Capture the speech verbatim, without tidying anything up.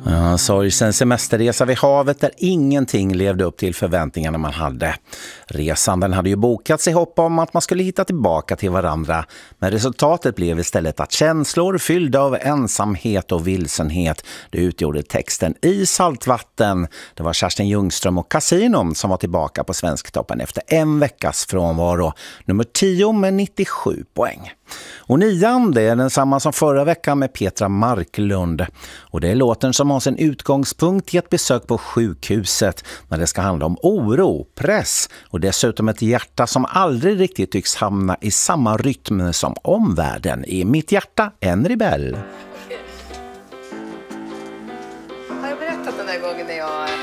Ja, sorgsen semesterresa vid havet där ingenting levde upp till förväntningarna man hade. Resan den hade ju bokats i hopp om att man skulle hitta tillbaka till varandra. Men resultatet blev istället att känslor fyllda av ensamhet och vilsenhet, det utgjorde texten I saltvatten. Det var Kerstin Ljungström och Casinom som var tillbaka på Svensktoppen efter en veckas frånvaro. Nummer tio med nittiosju poäng. Och nian, det är densamma som förra veckan med Petra Marklund. Och det är låten som har sin utgångspunkt i ett besök på sjukhuset när det ska handla om oro, press och dessutom ett hjärta som aldrig riktigt tycks hamna i samma rytm som omvärlden. I mitt hjärta, en rebell.